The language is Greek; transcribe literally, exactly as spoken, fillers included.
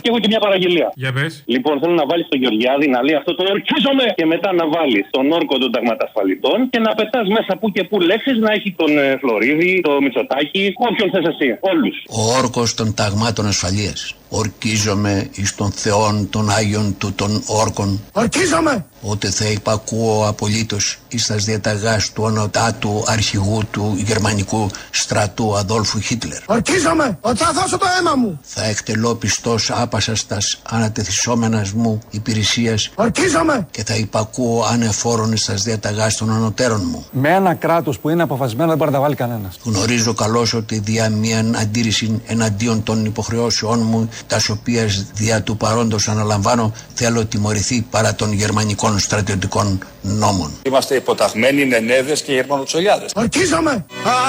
Και έχω και μια παραγγελία. Για πες. Λοιπόν, θέλω να βάλει τον Γεωργιάδη να λέει αυτό το ορκίζομαι και μετά να βάλει τον όρκο των ταγματασφαλιτών και να πετά μέσα που και που λέξεις να έχει τον ε, Φλωρίδη, το Μητσοτάκη, όποιον θες εσύ. Όλους. Ο όρκος των ταγμάτων ασφαλείας. Ορκίζομαι εις των Θεών των Άγιων του των όρκων. Ορκίζομαι! Ότι θα υπακούω απολύτως εις τας διαταγάς του ονοτάτου αρχηγού του γερμανικού στρατού Αδόλφου Χίτλερ. Ορκίζομαι! Ότι θα δώσω το αίμα μου! Θα εκτελώ πιστός άπασας τας ανατεθισόμενας μου υπηρεσίας. Ορκίζομαι! Και θα υπακούω ανεφόρον εις τας διαταγάς των ανωτέρων μου. Με ένα κράτος που είναι αποφασισμένο δεν μπορεί να τα βάλει κανένας. Γνωρίζω καλώς ότι δια μίαν αντίρρηση εναντίον των υποχρεώσεών μου, τας οποίες δια του παρόντος αναλαμβάνω, θέλω τιμωρηθεί παρά των γερμανικών στρατιωτικών νόμων. Είμαστε υποταγμένοι Νενέδες και Γερμανοτσολιάδες. Ορκίζομαι!